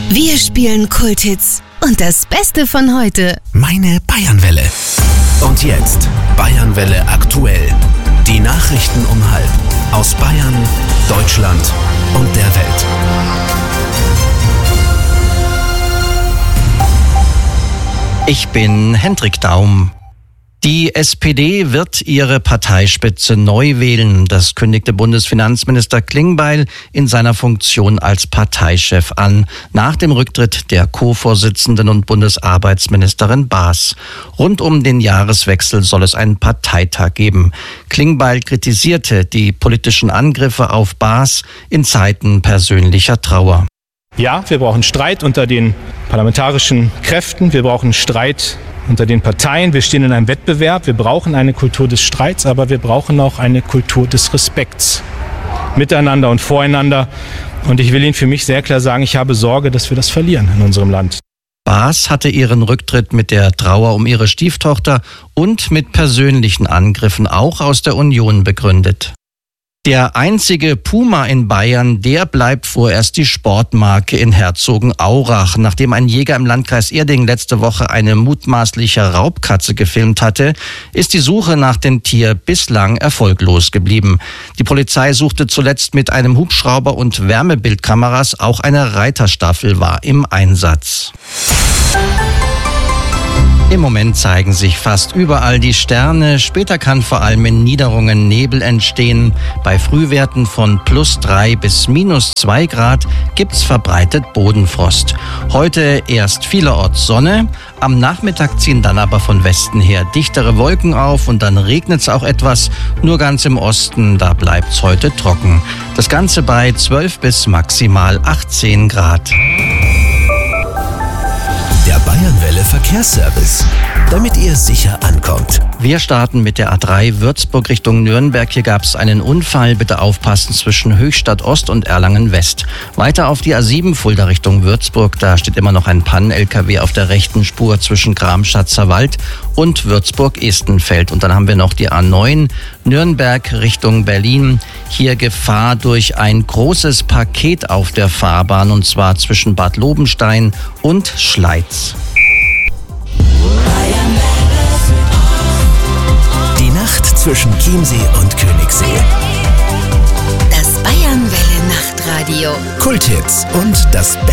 Wir spielen Kulthits und das Beste von heute. Meine Bayernwelle. Und jetzt Bayernwelle aktuell. Die Nachrichten um 12:30 aus Bayern, Deutschland und der Welt. Ich bin Hendrik Daum. Die SPD wird ihre Parteispitze neu wählen. Das kündigte Bundesfinanzminister Klingbeil in seiner Funktion als Parteichef an, nach dem Rücktritt der Co-Vorsitzenden und Bundesarbeitsministerin Baas. Rund um den Jahreswechsel soll es einen Parteitag geben. Klingbeil kritisierte die politischen Angriffe auf Baas in Zeiten persönlicher Trauer. Ja, wir brauchen Streit unter den parlamentarischen Kräften, wir brauchen Streit unter den Parteien, wir stehen in einem Wettbewerb, wir brauchen eine Kultur des Streits, aber wir brauchen auch eine Kultur des Respekts miteinander und voreinander. Und ich will Ihnen für mich sehr klar sagen, ich habe Sorge, dass wir das verlieren in unserem Land. Baas hatte ihren Rücktritt mit der Trauer um ihre Stieftochter und mit persönlichen Angriffen auch aus der Union begründet. Der einzige Puma in Bayern, der bleibt vorerst die Sportmarke in Herzogenaurach. Nachdem ein Jäger im Landkreis Erding letzte Woche eine mutmaßliche Raubkatze gefilmt hatte, ist die Suche nach dem Tier bislang erfolglos geblieben. Die Polizei suchte zuletzt mit einem Hubschrauber und Wärmebildkameras. Auch eine Reiterstaffel war im Einsatz. Im Moment zeigen sich fast überall die Sterne. Später kann vor allem in Niederungen Nebel entstehen. Bei Frühwerten von +3 bis -2 Grad gibt's verbreitet Bodenfrost. Heute erst vielerorts Sonne. Am Nachmittag ziehen dann aber von Westen her dichtere Wolken auf und dann regnet's auch etwas. Nur ganz im Osten, da bleibt's heute trocken. Das Ganze bei 12 bis maximal 18 Grad. Der Bayernwelle Verkehrsservice, damit ihr sicher ankommt. Wir starten mit der A3 Würzburg Richtung Nürnberg. Hier gab es einen Unfall. Bitte aufpassen zwischen Höchstadt Ost und Erlangen West. Weiter auf die A7 Fulda Richtung Würzburg. Da steht immer noch ein Pannen-LKW auf der rechten Spur zwischen Gramschatzer Wald und Würzburg-Estenfeld. Und dann haben wir noch die A9 Nürnberg Richtung Berlin. Hier Gefahr durch ein großes Paket auf der Fahrbahn, und zwar zwischen Bad Lobenstein und Schleiz. Die Nacht zwischen Chiemsee und Königssee. Das Bayernwelle Nachtradio. Kulthits und das